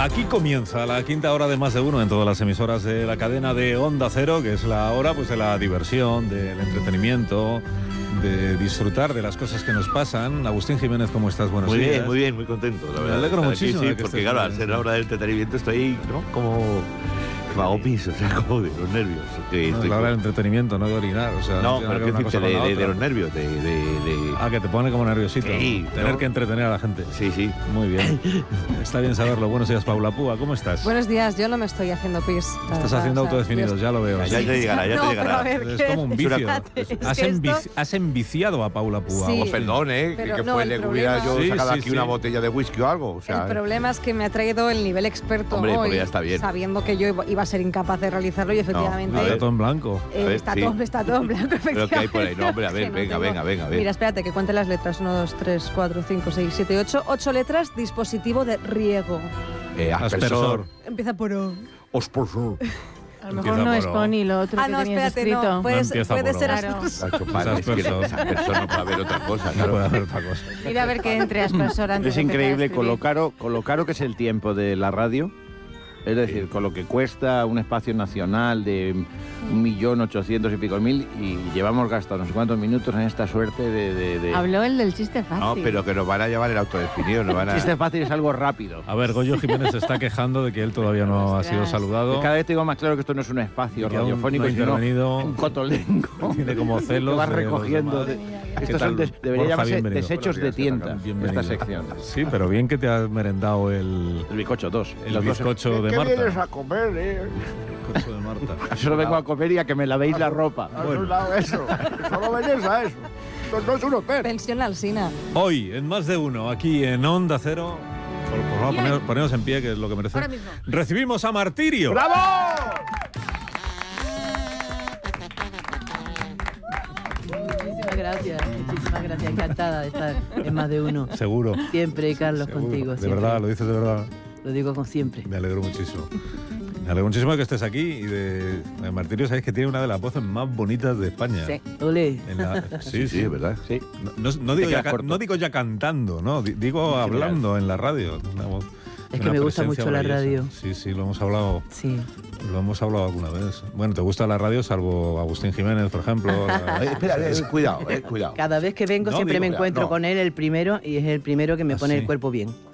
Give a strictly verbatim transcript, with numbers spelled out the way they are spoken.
Aquí comienza la quinta hora de Más de Uno en todas las emisoras de la cadena de Onda Cero, que es la hora pues de la diversión, del entretenimiento, de disfrutar de las cosas que nos pasan. Agustín Jiménez, ¿cómo estás? Buenos muy días. Bien, muy bien, muy contento. La Me verdad, alegro muchísimo. Aquí, sí, de que porque estés claro, bien. al ser la hora del entretenimiento estoy, ¿no? Como... me hago pis, o sea, como de los nervios. Que No, estoy es la hora del con... entretenimiento, no de orinar. O sea, No, tiene pero que ver que una cosa de, con la de, de otra. los nervios, de... de, de... Ah, que te pone como nerviosito. Sí, Tener ¿no? que entretener a la gente. Sí, sí. Muy bien. Está bien saberlo. Buenos días, Paula Púa. ¿Cómo estás? Buenos días, yo no me estoy haciendo pis. Estás haciendo autodefinidos, ya lo veo. Ya, ya te llegará, ya no, te pero llegará. a ver, Es ¿qué? como un vicio. Fíjate, es Has, que envici- esto- has enviciado a Paula Púa. Sí. Oh, perdón, ¿eh? Pero que no, fue, el le problema- hubiera yo Sí, sacado sí, aquí sí. una botella de whisky o algo. O sea, El problema es que me ha traído el nivel experto Hombre, hoy, porque ya está bien. sabiendo que yo iba- iba a ser incapaz de realizarlo y efectivamente a ver. Está todo en blanco. eh, a ver, está, sí. todo, está todo en blanco, Pero ¿qué hay por ahí? No, hombre, a efectivamente. ver, Es que no venga, tengo- venga, venga, a ver. Mira, espérate, que cuente las letras. uno, dos, tres, cuatro, cinco, seis, siete, ocho. ocho letras, dispositivo de riego. Eh, Aspersor. aspersor. Empieza por O. Aspersor. A lo Empieza mejor no por es O. Pony lo otro Ah, que no, tenías espérate, escrito. no. Puede, No empieza puede por ser O. Claro. aspersor. Nacho, padre, es que Aspersor. aspersor no puede haber otra cosa. No Claro. puede haber otra cosa. Mira a ver qué entre aspersor antes Es de empezar a increíble escribir. con lo, caro, con lo caro que es el tiempo de la radio. Es decir, con lo que cuesta un espacio nacional de un millón ochocientos y pico mil y llevamos gastado no sé cuántos minutos en esta suerte de... de, de... Habló el del chiste fácil. No, pero que nos van a llevar el autodefinido, nos van a... Chiste fácil es algo rápido. A ver, Goyo Jiménez se está quejando de que él todavía no ha sido Ostras. saludado. Cada vez tengo más claro que esto no es un espacio Que aún radiofónico, no ha sino intervenido. un cotolengo. Tiene como celos Que vas de los recogiendo. demás. de- ¿Qué Estos tal, son des- debería Borja? llamarse Bienvenido. desechos de Buenos días, tienda, Bienvenido. esta sección. Sí, pero bien que te has merendado el, El bizcocho dos. el Los dos- bizcocho de ¿Qué Marta. vienes a comer, eh? El bizcocho de Marta. Solo vengo a comer y a que me lavéis la ropa. Bueno. eso. Solo venís a eso. Esto no es un hotel. Pensión Alsina. Hoy, en Más de Uno, aquí en Onda Cero, por, por favor, poneros, poneros en pie, que es lo que merece. Ahora mismo. Recibimos a Martirio. ¡Bravo! Muchísimas gracias, muchísimas gracias. Encantada de estar en Más de Uno. Seguro. Siempre, Carlos, Seguro. contigo. De siempre. verdad, lo dices de verdad. Lo digo con siempre. Me alegro muchísimo. Me alegro muchísimo de que estés aquí y de, de Martirio. Sabéis que tiene una de las voces más bonitas de España. Sí. Ole. En la- sí, Sí, sí, es verdad. Sí. No, no- no digo Te ya, quedas ca- corto. no digo ya cantando, no, Di- digo hablando en la radio. Una voz- Es que una me gusta presencia mucho la maravillosa. radio. Sí, sí, lo hemos hablado, Sí. lo hemos hablado alguna vez. Bueno, ¿te gusta la radio salvo Agustín Jiménez, por ejemplo? Eh, espera, eh, cuidado, eh, cuidado. Cada vez que vengo No, siempre digo, me ya, encuentro no. con él el primero y es el primero que me ¿Ah, pone sí? el cuerpo bien.